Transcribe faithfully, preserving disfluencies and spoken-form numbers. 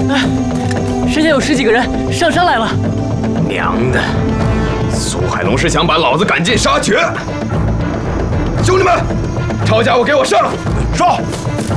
身下有十几个人上山来了。 娘的！苏海龙是想把老子赶尽杀绝！兄弟们，抄家伙给我上！上！